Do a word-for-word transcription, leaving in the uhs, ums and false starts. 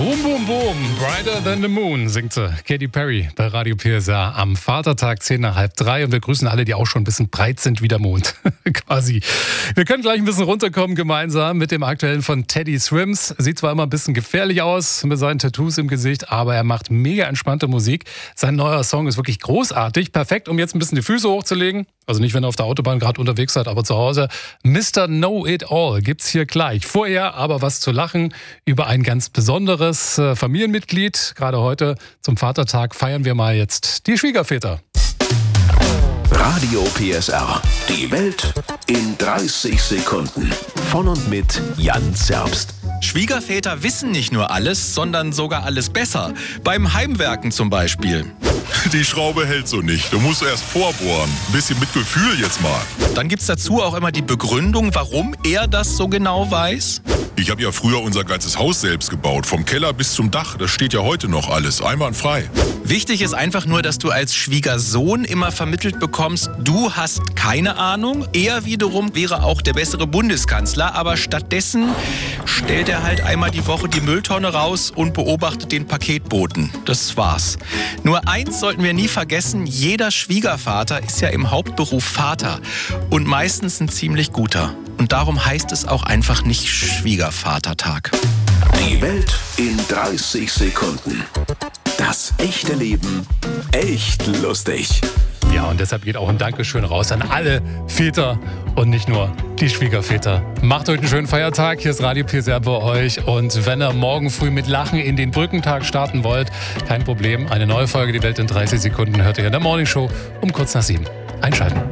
Boom, boom, boom, brighter than the moon, singt sie. Katy Perry bei Radio P S R am Vatertag, zehn nach halb drei. Und wir grüßen alle, die auch schon ein bisschen breit sind wie der Mond, quasi. Wir können gleich ein bisschen runterkommen gemeinsam mit dem aktuellen von Teddy Swims. Sieht zwar immer ein bisschen gefährlich aus mit seinen Tattoos im Gesicht, aber er macht mega entspannte Musik. Sein neuer Song ist wirklich großartig, perfekt, um jetzt ein bisschen die Füße hochzulegen. Also nicht, wenn ihr auf der Autobahn gerade unterwegs seid, aber zu Hause. Mister Know-It-All gibt's hier gleich. Vorher aber was zu lachen über ein ganz besonderes äh, Familienmitglied. Gerade heute zum Vatertag feiern wir mal jetzt die Schwiegerväter. Radio P S R. Die Welt in dreißig Sekunden. Von und mit Jan Zerbst. Schwiegerväter wissen nicht nur alles, sondern sogar alles besser. Beim Heimwerken zum Beispiel. Die Schraube hält so nicht. Du musst erst vorbohren. Ein bisschen mit Gefühl jetzt mal. Dann gibt's dazu auch immer die Begründung, warum er das so genau weiß. Ich habe ja früher unser ganzes Haus selbst gebaut. Vom Keller bis zum Dach. Das steht ja heute noch alles. Einwandfrei. Wichtig ist einfach nur, dass du als Schwiegersohn immer vermittelt bekommst, du hast keine Ahnung. Er wiederum wäre auch der bessere Bundeskanzler. Aber stattdessen stellt er halt einmal die Woche die Mülltonne raus und beobachtet den Paketboten. Das war's. Nur eins sollten wir nie vergessen, jeder Schwiegervater ist ja im Hauptberuf Vater und meistens ein ziemlich guter. Und darum heißt es auch einfach nicht Schwiegervatertag. Die Welt in dreißig Sekunden. Das echte Leben echt lustig. Ja, und deshalb geht auch ein Dankeschön raus an alle Väter und nicht nur die Schwiegerväter. Macht euch einen schönen Feiertag. Hier ist Radio P S R bei euch. Und wenn ihr morgen früh mit Lachen in den Brückentag starten wollt, kein Problem. Eine neue Folge Die Welt in dreißig Sekunden hört ihr in der Morning Show um kurz nach sieben. Einschalten.